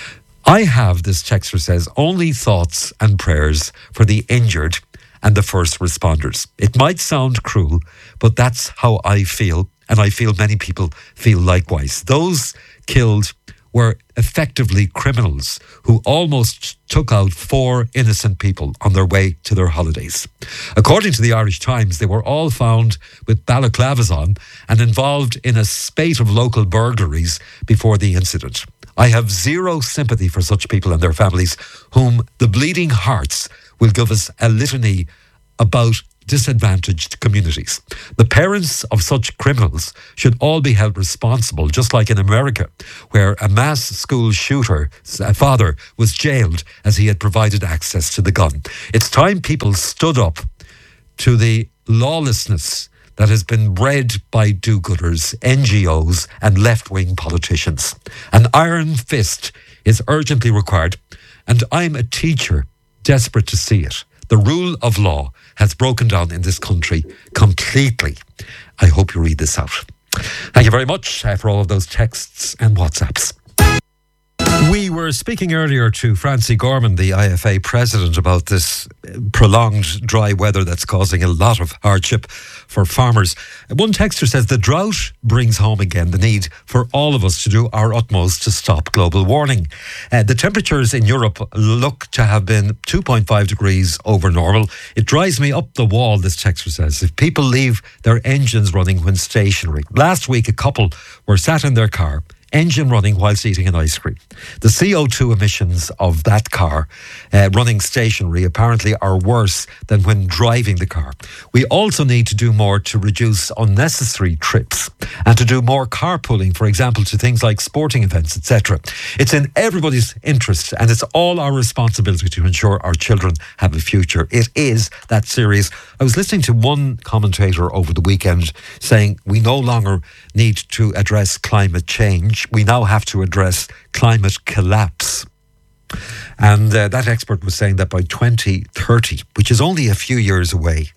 B: I have, this texter says, only thoughts and prayers for the injured and the first responders. It might sound cruel, but that's how I feel, and I feel many people feel likewise. Those killed were effectively criminals who almost took out four innocent people on their way to their holidays. According to the Irish Times, they were all found with balaclavas on and involved in a spate of local burglaries before the incident. I have zero sympathy for such people and their families, whom the bleeding hearts will give us a litany about disadvantaged communities. The parents of such criminals should all be held responsible, just like in America, where a mass school shooter father was jailed as he had provided access to the gun. It's time people stood up to the lawlessness that has been bred by do-gooders, N G Os and left-wing politicians. An iron fist is urgently required, and I'm a teacher desperate to see it. The rule of law has broken down in this country completely. I hope you read this out. Thank you very much uh, for all of those texts and WhatsApps. We were speaking earlier to Francie Gorman, the I F A president, about this prolonged dry weather that's causing a lot of hardship for farmers. One texter says the drought brings home again the need for all of us to do our utmost to stop global warming. Uh, the temperatures in Europe look to have been two point five degrees over normal. It drives me up the wall, this texter says, if people leave their engines running when stationary. Last week, a couple were sat in their car engine running whilst eating an ice cream. The C O two emissions of that car uh, running stationary apparently are worse than when driving the car. We also need to do more to reduce unnecessary trips and to do more carpooling, for example, to things like sporting events, et cetera. It's in everybody's interest and it's all our responsibility to ensure our children have a future. It is that serious. I was listening to one commentator over the weekend saying we no longer need to address climate change. We now have to address climate collapse. And uh, that expert was saying that by twenty thirty, which is only a few years away,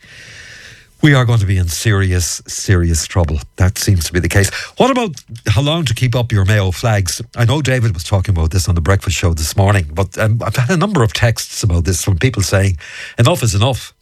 B: we are going to be in serious, serious trouble. That seems to be the case. What about how long to keep up your Mayo flags? I know David was talking about this on the breakfast show this morning, but um, I've had a number of texts about this from people saying enough is enough.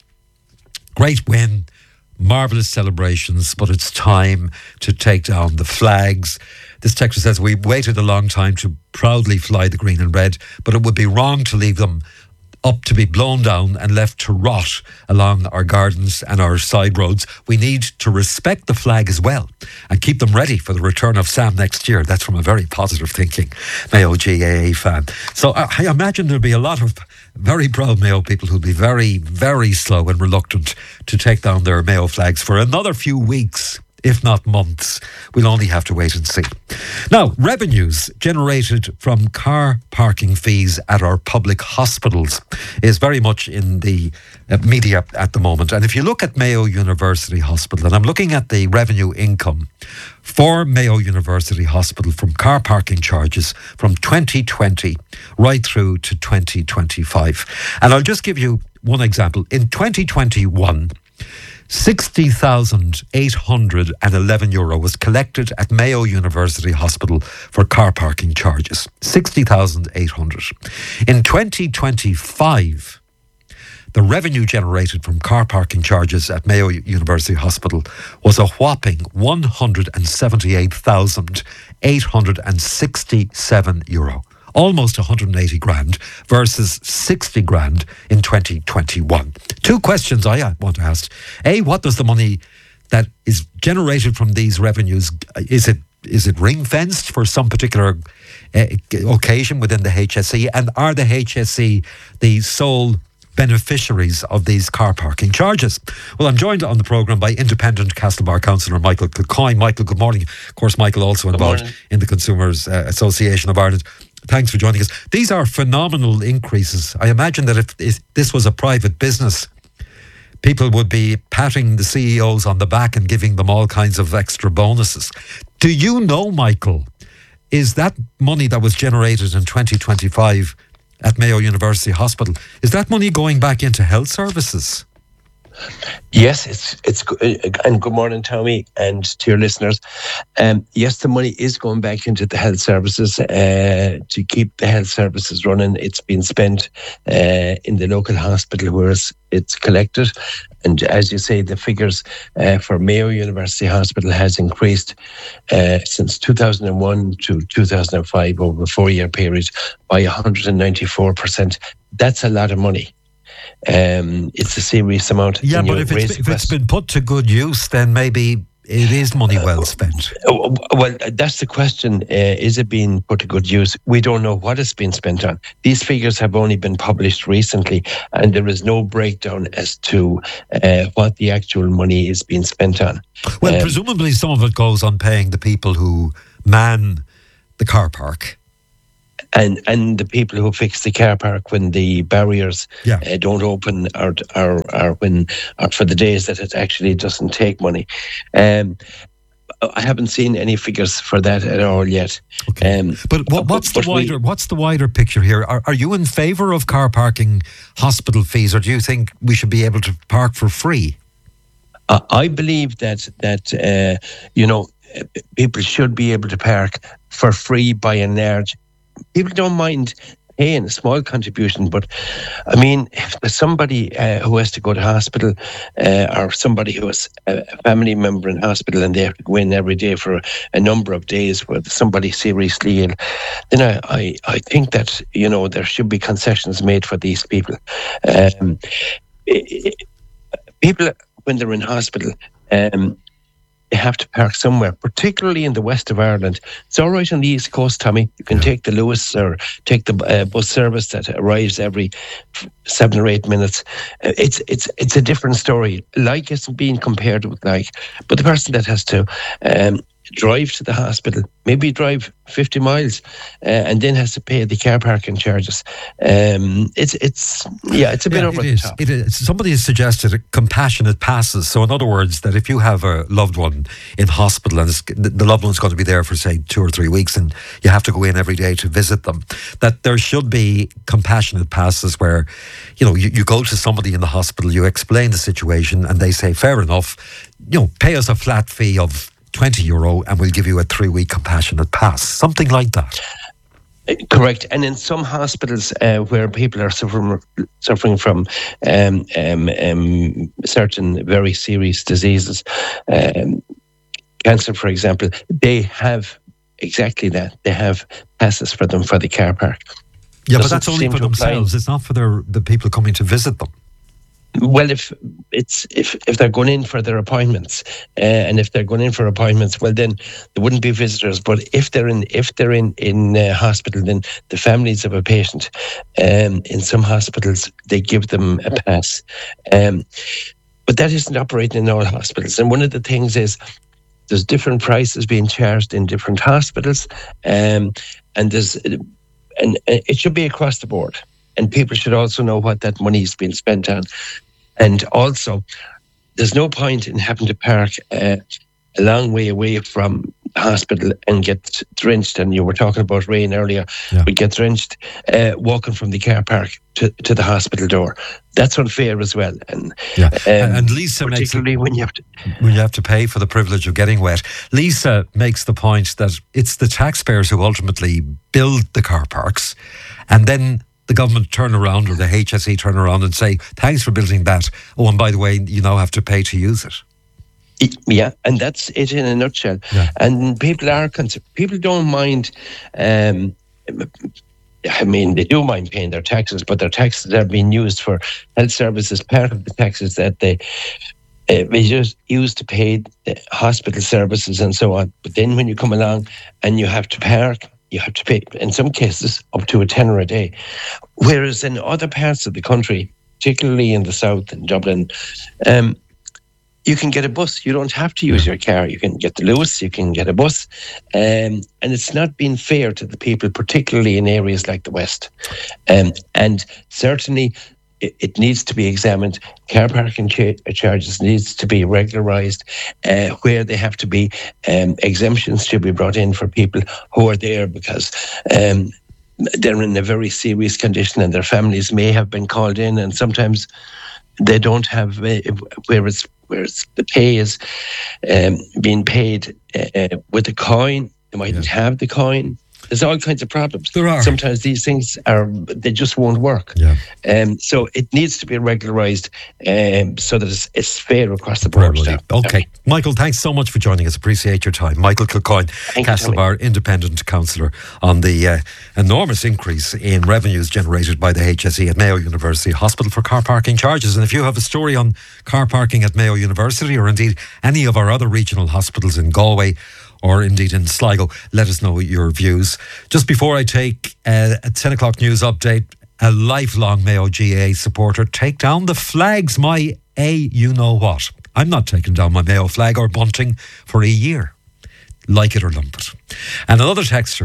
B: Great win, marvellous celebrations, but it's time to take down the flags. This texter says, we waited a long time to proudly fly the green and red, but it would be wrong to leave them up to be blown down and left to rot along our gardens and our side roads. We need to respect the flag as well and keep them ready for the return of Sam next year. That's from a very positive thinking Mayo G A A fan. So I imagine there'll be a lot of very proud Mayo people who'll be very, very slow and reluctant to take down their Mayo flags for another few weeks, if not months. We'll only have to wait and see. Now, revenues generated from car parking fees at our public hospitals is very much in the uh, media at the moment. And if you look at Mayo University Hospital, and I'm looking at the revenue income for Mayo University Hospital from car parking charges from twenty twenty right through to twenty twenty-five. And I'll just give you one example. In twenty twenty-one, sixty thousand eight hundred eleven euro was collected at Mayo University Hospital for car parking charges. sixty thousand eight hundred. In twenty twenty-five, the revenue generated from car parking charges at Mayo University Hospital was a whopping one hundred seventy-eight thousand eight hundred sixty-seven euro. Almost one hundred eighty grand versus sixty grand in twenty twenty-one. Two questions I want to ask. A, what does the money that is generated from these revenues, is it is it ring-fenced for some particular uh, occasion within the H S E? And are the H S E the sole beneficiaries of these car parking charges? Well, I'm joined on the programme by independent Castlebar councillor Michael Kilcoyne. Michael, good morning. Of course, Michael also involved in the Consumers uh, Association of Ireland. Thanks for joining us. These are phenomenal increases. I imagine that if, if this was a private business, people would be patting the C E Os on the back and giving them all kinds of extra bonuses. Do you know, Michael, is that money that was generated in twenty twenty-five at Mayo University Hospital, is that money going back into health services?
F: Yes, it's it's and good morning, Tommy, and to your listeners. Um, yes, the money is going back into the health services uh, to keep the health services running. It's been spent uh, in the local hospital where it's, it's collected, and as you say, the figures uh, for Mayo University Hospital has increased uh, since two thousand one to two thousand five over a four-year period by one hundred ninety-four percent. That's a lot of money. Um, it's a serious amount.
B: Yeah, but if it's, if it's been put to good use, then maybe it is money well spent.
F: Uh, well, that's the question. Uh, is it being put to good use? We don't know what it's been spent on. These figures have only been published recently, and there is no breakdown as to uh, what the actual money is being spent on.
B: Well,
F: um,
B: presumably some of it goes on paying the people who man the car park.
F: And and the people who fix the car park when the barriers
B: yeah.
F: uh, don't open, or, or or when or for the days that it actually doesn't take money. Um, I haven't seen any figures for that at all yet.
B: Okay. Um, but what, what's but the wider we, what's the wider picture here? Are are you in favour of car parking hospital fees, or do you think we should be able to park for free?
F: Uh, I believe that that uh, you know people should be able to park for free by and large. People don't mind paying a small contribution, but I mean, if there's somebody uh, who has to go to hospital uh, or somebody who has a family member in hospital and they have to go in every day for a number of days with somebody seriously ill, then I, I, I think that, you know, there should be concessions made for these people. Um, it, it, people, when they're in hospital, um, they have to park somewhere, particularly in the west of Ireland. It's all right on the east coast, Tommy. You can yeah. take the Lewis or take the uh, bus service that arrives every seven or eight minutes. Uh, it's it's it's a different story. Like isn't being compared with like, but the person that has to um, drive to the hospital, maybe drive fifty miles, uh, and then has to pay the car parking charges. Um, it's it's yeah, it's a bit
B: yeah,
F: over
B: it
F: the
B: is.
F: top.
B: It is. Somebody has suggested compassionate passes. So in other words, that if you have a loved one in hospital and it's, the loved one's going to be there for say two or three weeks, and you have to go in every day to visit them, that there should be compassionate passes where, you know, you, you go to somebody in the hospital, you explain the situation, and they say, fair enough, you know, pay us a flat fee of twenty euro and we'll give you a three-week compassionate pass, something like that.
F: Correct. And in some hospitals uh, where people are suffering suffering from um, um, um, certain very serious diseases, um, cancer, for example, they have exactly that. They have passes for them for the car park.
B: Yeah, Doesn't but that's only for themselves. Apply. It's not for their, the people coming to visit them.
F: Well, if it's if, if they're going in for their appointments, uh, and if they're going in for appointments, well, then there wouldn't be visitors. But if they're in if they're in in uh, hospital, then the families of a patient, um, in some hospitals they give them a pass, um, but that isn't operating in all hospitals. And one of the things is there's different prices being charged in different hospitals, um, and there's and it should be across the board. And people should also know what that money is being spent on. And also, there's no point in having to park uh, a long way away from the hospital and get drenched. And you were talking about rain earlier. Yeah. We get drenched uh, walking from the car park to, to the hospital door. That's unfair as well. And
B: yeah. um, and Lisa
F: particularly
B: makes
F: when you have to
B: when you have to pay for the privilege of getting wet. Lisa makes the point that it's the taxpayers who ultimately build the car parks, and then the government turn around or the H S E turn around and say, thanks for building that. Oh, and by the way, you now have to pay to use it.
F: Yeah, and that's it in a nutshell. Yeah. And people are concerned. People don't mind. Um, I mean, they do mind paying their taxes, but their taxes are being used for health services. Part of the taxes that they uh, they just use to pay the hospital services and so on. But then when you come along and you have to park, you have to pay, in some cases, up to a tenner a day. Whereas in other parts of the country, particularly in the south, in Dublin, um, you can get a bus. You don't have to use your car. You can get the Lewis, you can get a bus. Um, and it's not been fair to the people, particularly in areas like the West. Um, and certainly, it, it needs to be examined. Car parking cha- charges needs to be regularised. Uh, where they have to be, um, exemptions should be brought in for people who are there because um, they're in a very serious condition and their families may have been called in, and sometimes they don't have uh, where it's where it's, the pay is um, being paid uh, with a coin. They mightn't yeah. have the coin. There's all kinds of problems.
B: There are.
F: Sometimes these things are, they just won't work.
B: Yeah.
F: Um, so it needs to be regularised um, so that it's, it's fair across the board.
B: Okay. Michael, thanks so much for joining us. Appreciate your time. Michael Kilcoyne, Castlebar Independent Councillor, on the uh, enormous increase in revenues generated by the H S E at Mayo University Hospital for car parking charges. And if you have a story on car parking at Mayo University or indeed any of our other regional hospitals in Galway or indeed in Sligo, let us know your views. Just before I take uh, a ten o'clock news update, a lifelong Mayo G A A supporter, take down the flags, my A you know what. I'm not taking down my Mayo flag or bunting for a year. Like it or lump it. And another texter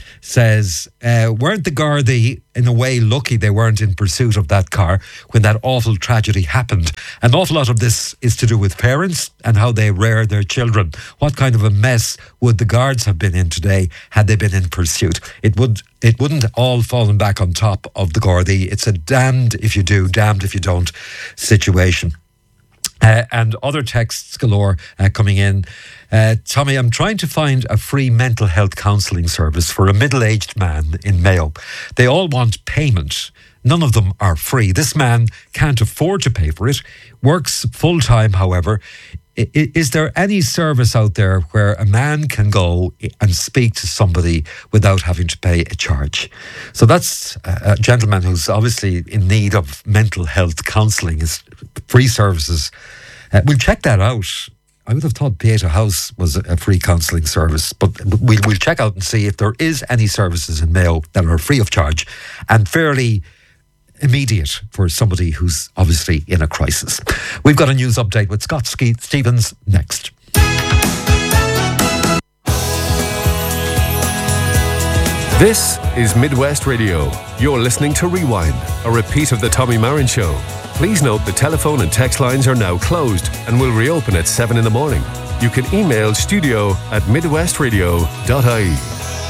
B: says, uh, weren't the Gardaí in a way lucky they weren't in pursuit of that car when that awful tragedy happened? An awful lot of this is to do with parents and how they rear their children. What kind of a mess would the guards have been in today had they been in pursuit? It would it wouldn't all fallen back on top of the Gardaí. It's a damned if you do, damned if you don't situation. Uh, and other texts galore uh, coming in. Uh, Tommy, I'm trying to find a free mental health counselling service for a middle-aged man in Mayo. They all want payment. None of them are free. This man can't afford to pay for it, works full-time, however. I- is there any service out there where a man can go and speak to somebody without having to pay a charge? So that's a gentleman who's obviously in need of mental health counselling, is free services. Uh, we'll check that out. I would have thought Pieta House was a free counselling service, but we'll, we'll check out and see if there is any services in Mayo that are free of charge and fairly immediate for somebody who's obviously in a crisis. We've got a news update with Scott Stevens next.
G: This is Midwest Radio. You're listening to Rewind, a repeat of the Tommy Marin Show. Please note the telephone and text lines are now closed and will reopen at seven in the morning. You can email studio at midwestradio dot I E.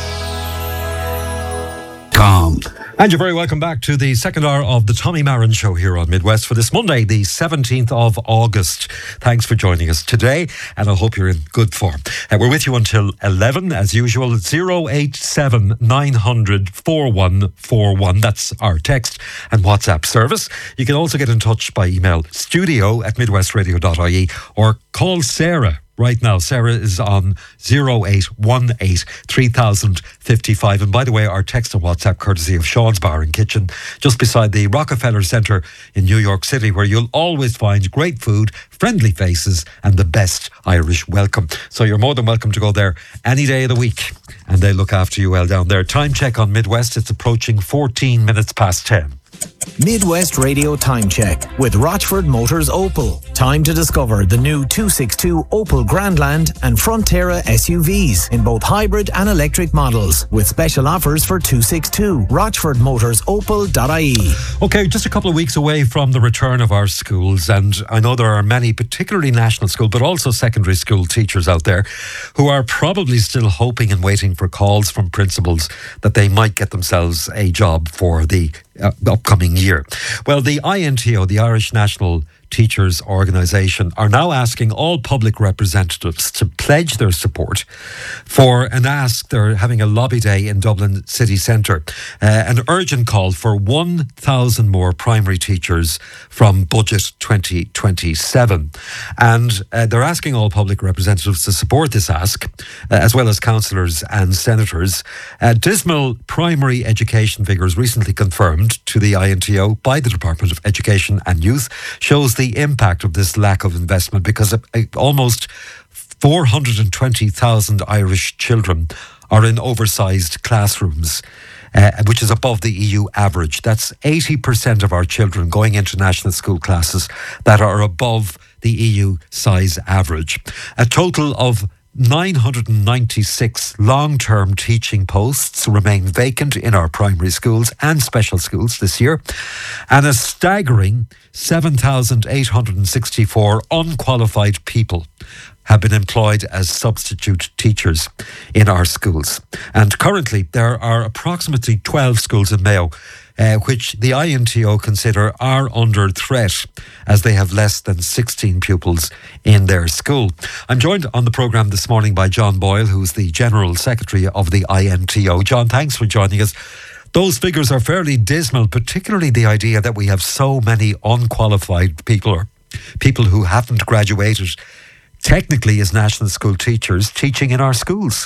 B: Tom. And you're very welcome back to the second hour of the Tommy Marin Show here on Midwest for this Monday, the seventeenth of August. Thanks for joining us today, and I hope you're in good form. Uh, we're with you until eleven, as usual, at oh eight seven, nine hundred, four one four one. That's our text and WhatsApp service. You can also get in touch by email, studio at midwestradio dot I E, or call Sarah right now. Sarah is on oh eight one eight, three thousand fifty-five. And by the way, our text and WhatsApp courtesy of Sean's Bar and Kitchen, just beside the Rockefeller Center in New York City, where you'll always find great food, friendly faces, and the best Irish welcome. So you're more than welcome to go there any day of the week, and they look after you well down there. Time check on Midwest, it's approaching fourteen minutes past ten.
A: Midwest Radio Time Check with Rochford Motors Opel. Time to discover the new two sixty-two Opel Grandland and Frontera S U Vs in both hybrid and electric models, with special offers for two sixty-two. Rochford Motors Opel dot I E.
B: Okay, just a couple of weeks away from the return of our schools, and I know there are many, particularly national school, but also secondary school teachers out there who are probably still hoping and waiting for calls from principals that they might get themselves a job for the Uh, upcoming year. Well, the I N T O, the Irish National Teachers Organisation, are now asking all public representatives to pledge their support for an ask. They're having a lobby day in Dublin city centre, uh, an urgent call for one thousand more primary teachers from budget twenty twenty-seven. And uh, they're asking all public representatives to support this ask, uh, as well as councillors and senators. Uh, dismal primary education figures recently confirmed to the I N T O by the Department of Education and Youth shows the impact of this lack of investment, because almost four hundred twenty thousand Irish children are in oversized classrooms, uh, which is above the E U average. That's eighty percent of our children going into national school classes that are above the E U size average. A total of nine hundred ninety-six long-term teaching posts remain vacant in our primary schools and special schools this year, and a staggering seven thousand eight hundred sixty-four unqualified people have been employed as substitute teachers in our schools. And currently there are approximately twelve schools in Mayo Uh, which the I N T O consider are under threat, as they have less than sixteen pupils in their school. I'm joined on the programme this morning by John Boyle, who's the General Secretary of the I N T O. John, thanks for joining us. Those figures are fairly dismal, particularly the idea that we have so many unqualified people, or people who haven't graduated technically as national school teachers, teaching in our schools.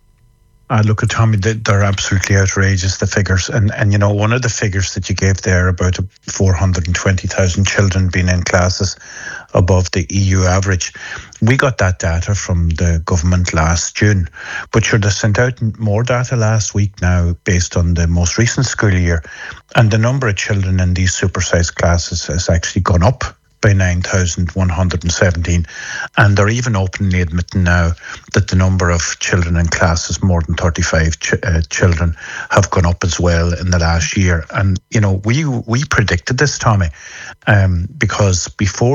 H: Uh, look at Tommy, they're absolutely outrageous, the figures. And, and you know, one of the figures that you gave there about four hundred twenty thousand children being in classes above the E U average, we got that data from the government last June. But sure, they sent out more data last week now based on the most recent school year. And the number of children in these supersized classes has actually gone up by nine thousand one hundred seventeen, and they're even openly admitting now that the number of children in classes more than thirty-five ch- uh, children have gone up as well in the last year. And you know, we we predicted this, Tommy, um, because before